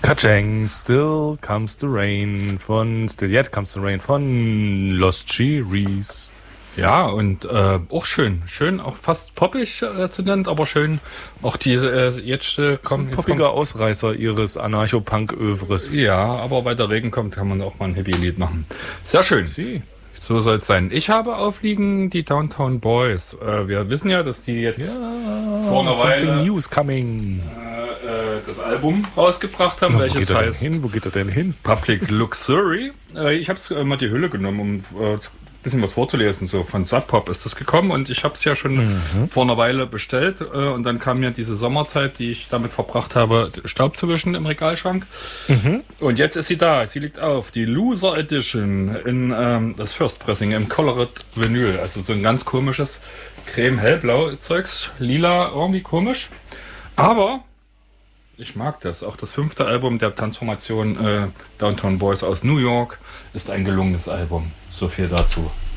Kacheng, Still Comes the Rain von Still Yet Comes the Rain von Lost Cherries. Ja, und auch schön, auch fast poppig zu nennen, aber schön. Auch die jetzt kommen. Ein poppiger Ausreißer ihres Anarcho-Punk-Övres. Ja, aber weil der Regen kommt, kann man auch mal ein Hippie-Lied machen. Sehr schön. So soll es sein. Ich habe aufliegen die Downtown Boys. Wir wissen ja, dass die jetzt vor einer Weile News coming. Das Album rausgebracht haben, welches heißt Wo geht er denn hin? Public Luxury. Ich habe mal die Hülle genommen, um ein bisschen was vorzulesen. So von Sub Pop ist das gekommen und ich habe es ja schon vor einer Weile bestellt und dann kam ja diese Sommerzeit, die ich damit verbracht habe, Staub zu wischen im Regalschrank. Und jetzt ist sie da. Sie liegt auf. Die Loser Edition in das First Pressing im Colored Vinyl. Also so ein ganz komisches Creme-Hellblau Zeugs. Lila, irgendwie komisch. Aber ich mag das. Auch das 5. Album der Transformation Downtown Boys aus New York ist ein gelungenes Album. So viel dazu.